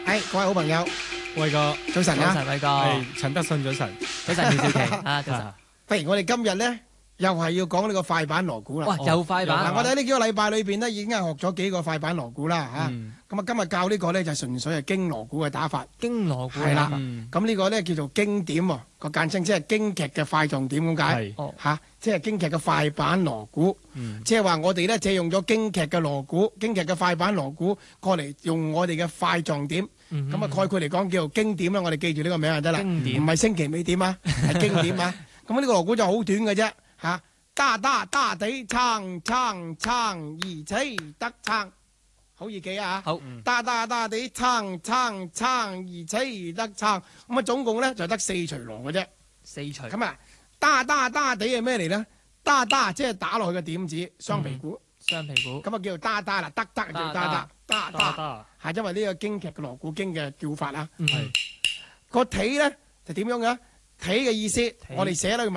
各位好朋友， 偉哥， 早晨啊！ 早晨，偉哥， 係陳德信早晨。 早晨，廖少奇啊，早晨。 不如我哋今日咧，又係要講呢個快板鑼鼓啦。 哇，又快板嗱，我哋喺呢幾個禮拜裏邊咧，已經係學咗幾個快板鑼鼓啦嚇。咁啊，今日教呢個咧就純粹係京鑼鼓嘅打法。 京鑼鼓係啦。 嗯， 咁呢個咧叫做經典喎，個簡稱即係京劇嘅快重點咁解係， 哦， 嚇，即係京劇嘅快板鑼鼓。 嗯， 即係話我哋咧借用咗京劇嘅鑼鼓、京劇嘅快板鑼鼓過嚟用我哋嘅快重點。咁啊概括嚟講叫做經典啦，我哋記住呢個名就得啦， 經典唔係星期尾點啊，係經典啊。咁呢個鑼鼓就好短嘅啫嚇，打打打地撐撐撐，而且得撐，好易記啊嚇。 好， 打打打地撐撐撐，而且得撐。咁啊總共咧就得4錘鑼嘅啫。 四錘， 咁啊打打打地係咩嚟咧？打打即係打落去嘅點子，雙皮鼓。 雙皮鼓， 咁啊叫做打打啦，得就叫打打打打， 得， 係因為呢個京劇嘅鑼鼓經嘅叫法啦。 嗯係。 個體咧就點樣嘅？體嘅意思，我哋寫落去